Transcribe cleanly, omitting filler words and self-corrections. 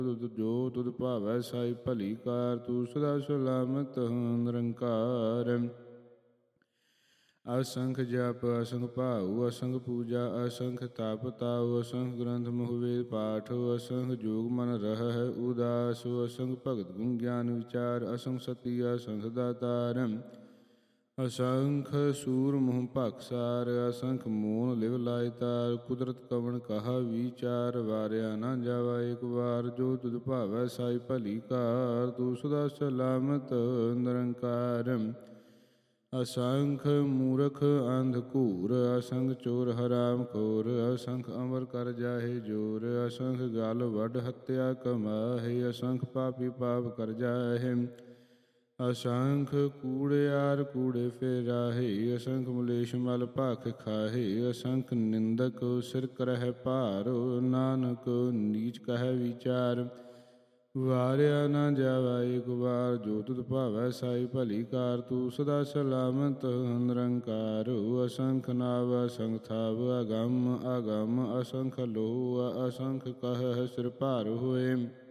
ਜੋ ਤੁਧ ਭਾਵੈ ਸਾਈ ਭਲੀ ਕਾਰ, ਤੂੰ ਸਦਾ ਸਲਾਮਤ ਨਿਰੰਕਾਰ। ਅਸੰਖ ਜਪ ਅਸੰਖ ਭਾਉ, ਅਸੰਖ ਪੂਜਾ ਅਸੰਖ ਤਪ ਤਾਉ, ਅਸੰਖ ਗ੍ਰੰਥ ਮੁਖ ਵੇਦ ਪਾਠ, ਅਸੰਖ ਜੋਗ ਮਨ ਰਹਿ ਉਦਾਸ, ਅਸੰਖ ਭਗਤ ਗੁਣ ਗਿਆਨ ਵਿਚਾਰ, ਅਸੰਖ ਸਤੀ ਅਸੰਖ ਦਾਤਾਰ। ਅਸੰਖ ਸੂਰ ਮੁਹ ਭਖਸਾਰ, ਅਸੰਖ ਮੋਨ ਲਿਵ ਲਾਇ ਤਾਰ, ਕੁਦਰਤ ਕਵਣ ਕਹਾ ਵਿਚਾਰ, ਵਾਰਿਆ ਨਾ ਜਾਵਾ ਏਕ ਵਾਰ, ਜੋ ਤੁਧ ਭਾਵੈ ਸਾਈ ਭਲੀ ਕਾਰ, ਤੂੰ ਸਦਾ ਸਲਾਮਤ ਨਿਰੰਕਾਰ। ਅਸੰਖ ਮੂਰਖ ਅੰਧ ਘੂਰ, ਅਸੰਖ ਚੋਰ ਹਰਾਮ ਖੋਰ, ਅਸੰਖ ਅਮਰ ਕਰ ਜਾਹੇ ਜੋਰ, ਅਸੰਖ ਗਲ ਵੱਢ ਹੱਤਿਆ ਕਮਾਹੇ, ਅਸੰਖ ਪਾਪੀ ਪਾਪ ਕਰ ਜਾਹੇ। ਅਸੰਖ ਕੂੜਿਆਰ ਕੂੜੇ ਫੇਰਾਹੇ, ਅਸੰਖ ਮਲੇਛ ਮਲ ਭਖ ਖਾਹੇ, ਅਸੰਖ ਨਿੰਦਕ ਸਿਰ ਕਰਹਿ ਭਾਰ, ਨਾਨਕ ਨੀਚ ਕਹਿ ਵਿਚਾਰ। ਵਾਰਿਆ ਨਾ ਜਾਵਾ ਏਕ ਵਾਰ, ਜੋ ਤੁਧ ਭਾਵੈ ਸਾਈ ਭਲੀ ਕਾਰ, ਤੂੰ ਸਦਾ ਸਲਾਮਤ ਨਿਰੰਕਾਰ। ਅਸੰਖ ਨਾਵ ਅਸੰਖ ਥਾਵ, ਅਗੰਮ ਅਗੰਮ ਅਸੰਖ ਲੋਹ, ਅਸੰਖ ਕਹਿ ਸਿਰ ਭਾਰ ਹੋਏ।